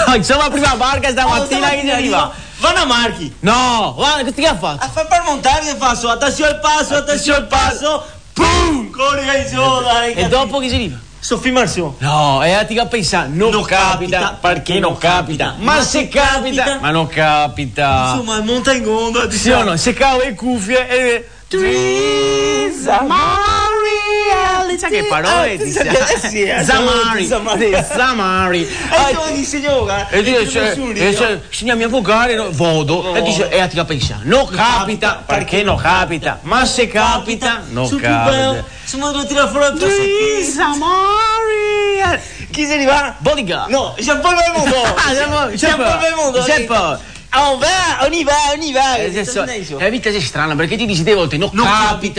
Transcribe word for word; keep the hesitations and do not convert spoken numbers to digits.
insomma, prima barca stamattina che ti arriva. Vanno a Marchi. No, guarda, che ha fatto? A fare per montare che fa? Attenzione al passo, attenzione al passo. Pum! Corri giù, dai. E dopo che si arriva? Sofì Marceau. No, e ti pensa, non, non capita, capita perché non capita. Ma, ma se capita, capita, ma non capita. Insomma, monta in onda. Sì o no? Se cavo le cuffie e Teresa Maria, che parole ti sa? Zamari, Zamari. E tu mi signora? E dice, signora avvocare, vodo. E dice, e ti pensa, non capita perché non capita. Ma se capita, non capita. Insomma, devo tirare fuori la tua Teresa Maria. Chi se ne va? Bodyguard. No, Jean-Paul Belmondo. Jean-Paul Belmondo. On va, on y va, on y va. La vita è strana perché ti dici delle volte non capita.